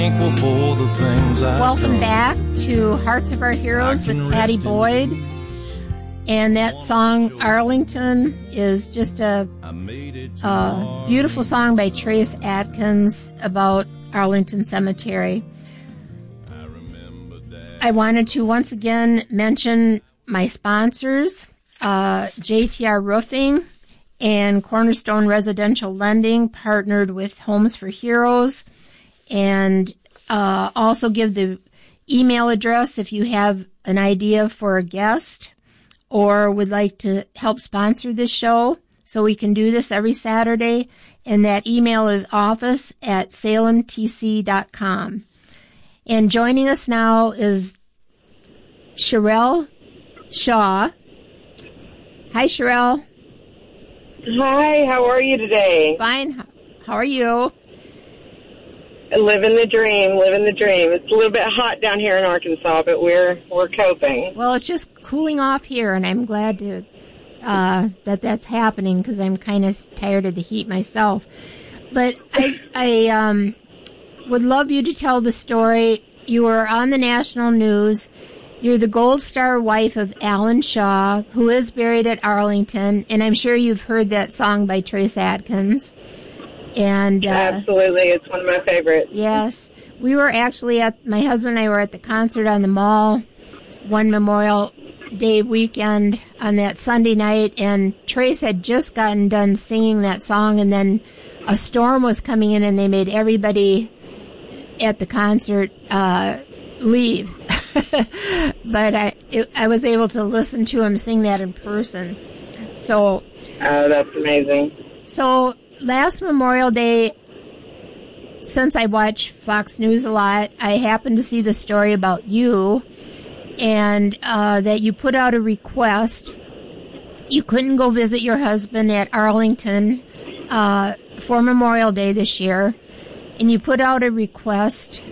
Thankful for the things Welcome back to Hearts of Our Heroes with Patty Boyd. And that song, Arlington, is just a beautiful song by Trace Adkins about Arlington Cemetery. I wanted to once again mention my sponsors, JTR Roofing and Cornerstone Residential Lending, partnered with Homes for Heroes, and also give the email address if you have an idea for a guest or would like to help sponsor this show so we can do this every Saturday. And that email is office@salemtc.com. And joining us now is Sherelle Shaw. Hi, Sherelle. Hi, how are you today? Fine. How are you? Living the dream. It's a little bit hot down here in Arkansas, but we're coping. Well, it's just cooling off here, and I'm glad to that's happening because I'm kind of tired of the heat myself. But I would love you to tell the story. You were on the national news. You're the Gold Star wife of Alan Shaw, who is buried at Arlington, and I'm sure you've heard that song by Trace Adkins. And absolutely, it's one of my favorites. Yes, we were actually my husband and I were at the concert on the mall one Memorial Day weekend on that Sunday night, and Trace had just gotten done singing that song, and then a storm was coming in, and they made everybody at the concert leave. But I was able to listen to him sing that in person. So, that's amazing. So last Memorial Day, since I watch Fox News a lot, I happened to see the story about you, and that you put out a request. You couldn't go visit your husband at Arlington for Memorial Day this year, and you put out a request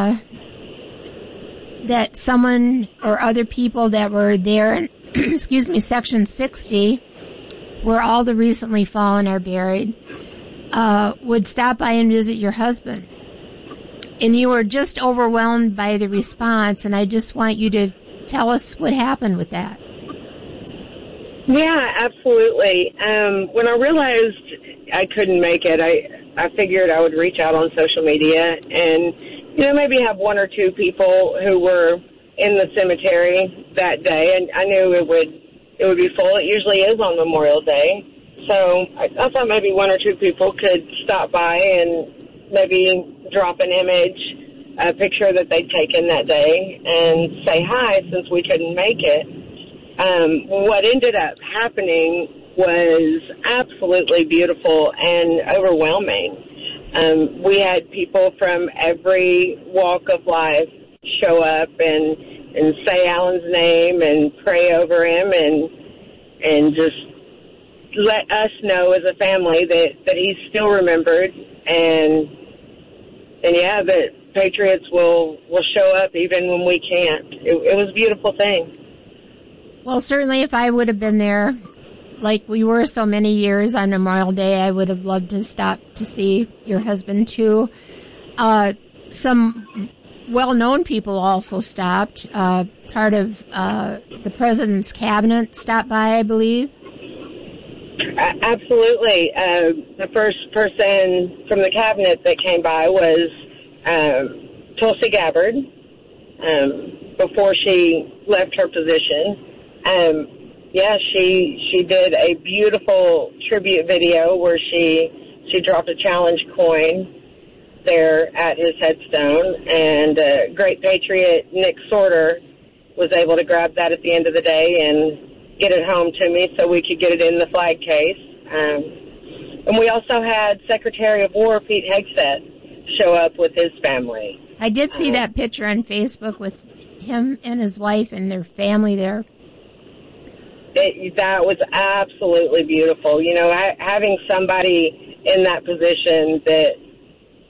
that someone or other people that were there in, excuse me, Section 60, where all the recently fallen are buried, would stop by and visit your husband. And you were just overwhelmed by the response, and I just want you to tell us what happened with that. Yeah, absolutely. When I realized I couldn't make it, I figured I would reach out on social media and, maybe have one or two people who were in the cemetery that day, and I knew it would be full. It usually is on Memorial Day. So I thought maybe one or two people could stop by and maybe drop an image, a picture that they'd taken that day, and say hi since we couldn't make it. What ended up happening was absolutely beautiful and overwhelming. We had people from every walk of life show up and say Alan's name and pray over him and just let us know as a family that he's still remembered, and yeah, that Patriots will show up even when we can't. It was a beautiful thing. Well, certainly if I would have been there, like we were so many years on Memorial Day, I would have loved to stop to see your husband too. Some well-known people also stopped. Part of the president's cabinet stopped by, I believe. Absolutely. The first person from the cabinet that came by was Tulsi Gabbard before she left her position. Yeah, she did a beautiful tribute video where she dropped a challenge coin there at his headstone, and great patriot Nick Sorter was able to grab that at the end of the day and get it home to me so we could get it in the flag case. And we also had Secretary of War Pete Hegseth show up with his family. I did see that picture on Facebook with him and his wife and their family there. That was absolutely beautiful. Having somebody in that position that